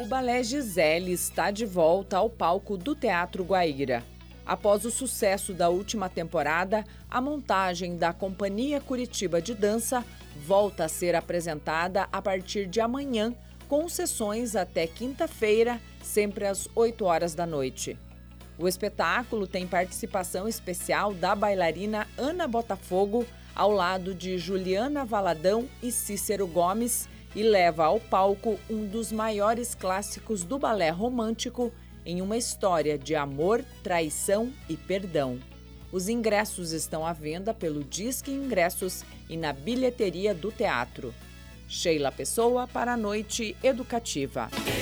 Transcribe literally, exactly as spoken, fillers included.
Balé Gisele está de volta ao palco do Teatro Guaíra. Após o sucesso da última temporada, a montagem da Companhia Curitiba de Dança volta a ser apresentada a partir de amanhã, com sessões até quinta-feira, sempre às oito horas da noite. O espetáculo tem participação especial da bailarina Ana Botafogo, ao lado de Juliana Valadão e Cícero Gomes, e leva ao palco um dos maiores clássicos do balé romântico em uma história de amor, traição e perdão. Os ingressos estão à venda pelo Disque Ingressos e na bilheteria do teatro. Sheila Pessoa para a Noite Educativa.